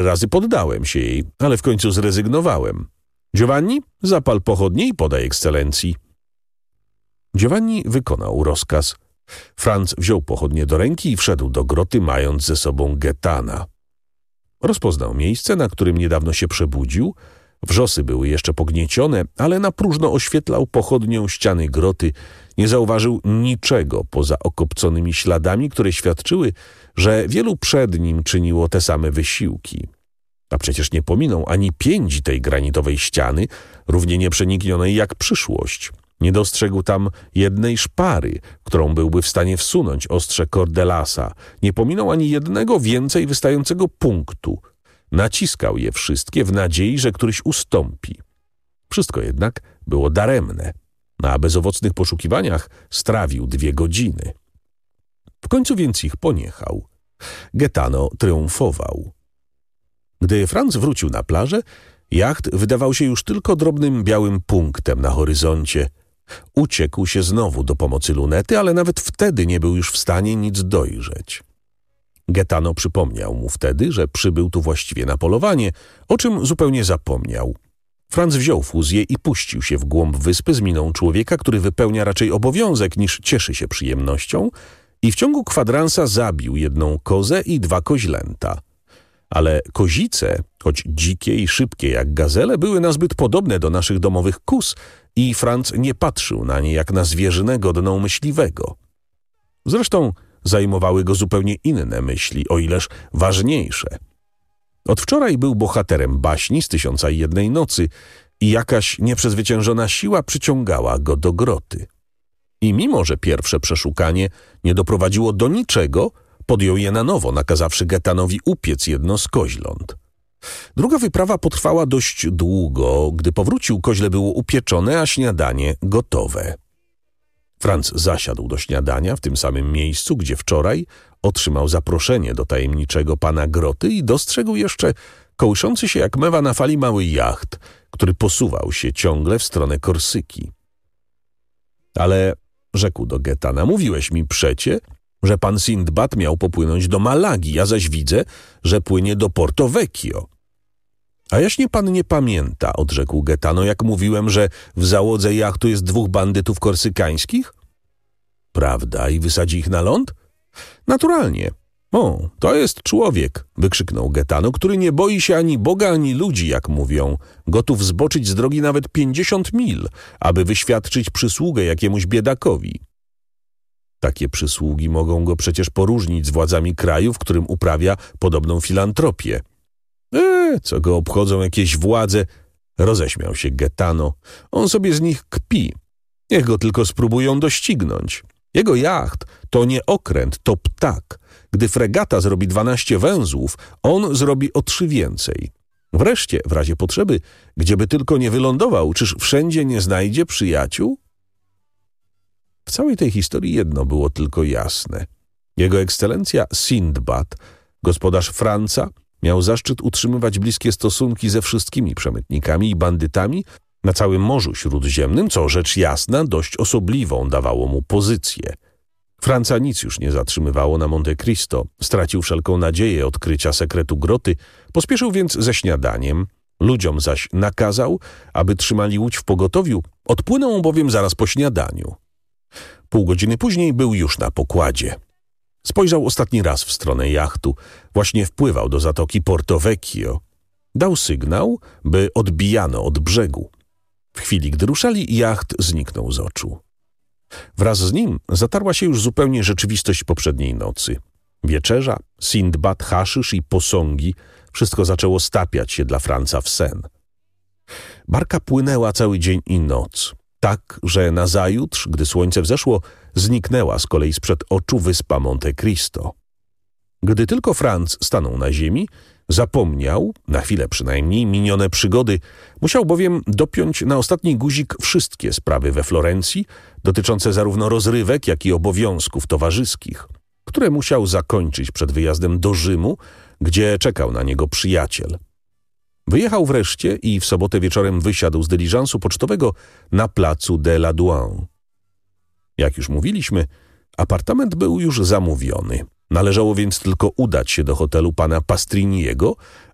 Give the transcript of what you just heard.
razy poddałem się jej, ale w końcu zrezygnowałem. Giovanni, zapal pochodnie i podaj ekscelencji. Giovanni wykonał rozkaz. Franz wziął pochodnie do ręki i wszedł do groty, mając ze sobą Gaetana. Rozpoznał miejsce, na którym niedawno się przebudził. Wrzosy były jeszcze pogniecione, ale na próżno oświetlał pochodnią ściany groty. Nie zauważył niczego poza okopconymi śladami, które świadczyły, że wielu przed nim czyniło te same wysiłki. A przecież nie pominął ani pięci tej granitowej ściany, równie nieprzeniknionej jak przyszłość. Nie dostrzegł tam jednej szpary, którą byłby w stanie wsunąć ostrze Cordelasa. Nie pominął ani jednego więcej wystającego punktu. Naciskał je wszystkie w nadziei, że któryś ustąpi. Wszystko jednak było daremne. Na bezowocnych poszukiwaniach strawił 2 godziny. W końcu więc ich poniechał. Gaetano triumfował. Gdy Franz wrócił na plażę, jacht wydawał się już tylko drobnym białym punktem na horyzoncie. Uciekł się znowu do pomocy lunety, ale nawet wtedy nie był już w stanie nic dojrzeć. Gaetano przypomniał mu wtedy, że przybył tu właściwie na polowanie, o czym zupełnie zapomniał. Franz wziął fuzję i puścił się w głąb wyspy z miną człowieka, który wypełnia raczej obowiązek niż cieszy się przyjemnością, i w ciągu kwadransa zabił 1 kozę i 2 koźlęta. Ale kozice, choć dzikie i szybkie jak gazele, były nazbyt podobne do naszych domowych kóz i Franz nie patrzył na nie jak na zwierzynę godną myśliwego. Zresztą zajmowały go zupełnie inne myśli, o ileż ważniejsze. Od wczoraj był bohaterem baśni z 1001 nocy i jakaś nieprzezwyciężona siła przyciągała go do groty. I mimo, że pierwsze przeszukanie nie doprowadziło do niczego, podjął je na nowo, nakazawszy Gaetanowi upiec 1 z koźląt. Druga wyprawa potrwała dość długo. Gdy powrócił, koźle było upieczone, a śniadanie gotowe. Franz zasiadł do śniadania w tym samym miejscu, gdzie wczoraj otrzymał zaproszenie do tajemniczego pana groty i dostrzegł jeszcze kołyszący się jak mewa na fali mały jacht, który posuwał się ciągle w stronę Korsyki. Ale, rzekł do Gaetana, mówiłeś mi przecie, że pan Sindbad miał popłynąć do Malagi, ja zaś widzę, że płynie do Porto Vecchio. A jaśnie pan nie pamięta, odrzekł Gaetano, jak mówiłem, że w załodze jachtu jest 2 bandytów korsykańskich? Prawda, i wysadzi ich na ląd? Naturalnie. O, to jest człowiek, wykrzyknął Gaetano, który nie boi się ani Boga, ani ludzi, jak mówią. Gotów zboczyć z drogi nawet 50 mil, aby wyświadczyć przysługę jakiemuś biedakowi. Takie przysługi mogą go przecież poróżnić z władzami kraju, w którym uprawia podobną filantropię. Co go obchodzą jakieś władze? Roześmiał się Gaetano. On sobie z nich kpi. Niech go tylko spróbują doścignąć. Jego jacht to nie okręt, to ptak. Gdy fregata zrobi 12 węzłów, on zrobi o 3 więcej. Wreszcie, w razie potrzeby, gdzieby tylko nie wylądował, czyż wszędzie nie znajdzie przyjaciół? W całej tej historii jedno było tylko jasne. Jego ekscelencja Sindbad, gospodarz Franca, miał zaszczyt utrzymywać bliskie stosunki ze wszystkimi przemytnikami i bandytami na całym Morzu Śródziemnym, co rzecz jasna dość osobliwą dawało mu pozycję. Franca nic już nie zatrzymywało na Monte Cristo, stracił wszelką nadzieję odkrycia sekretu groty, pospieszył więc ze śniadaniem, ludziom zaś nakazał, aby trzymali łódź w pogotowiu, odpłynął bowiem zaraz po śniadaniu. Pół godziny później był już na pokładzie. Spojrzał ostatni raz w stronę jachtu. Właśnie wpływał do zatoki Porto Vecchio. Dał sygnał, by odbijano od brzegu. W chwili, gdy ruszali, jacht zniknął z oczu. Wraz z nim zatarła się już zupełnie rzeczywistość poprzedniej nocy. Wieczerza, Sindbad, haszysz i posągi, wszystko zaczęło stapiać się dla Franca w sen. Barka płynęła cały dzień i noc. Tak, że nazajutrz, gdy słońce wzeszło, zniknęła z kolei sprzed oczu wyspa Monte Cristo. Gdy tylko Franz stanął na ziemi, zapomniał, na chwilę przynajmniej, minione przygody, musiał bowiem dopiąć na ostatni guzik wszystkie sprawy we Florencji, dotyczące zarówno rozrywek, jak i obowiązków towarzyskich, które musiał zakończyć przed wyjazdem do Rzymu, gdzie czekał na niego przyjaciel. Wyjechał wreszcie i w sobotę wieczorem wysiadł z dyliżansu pocztowego na placu de la Douane. Jak już mówiliśmy, apartament był już zamówiony. Należało więc tylko udać się do hotelu pana Pastriniego,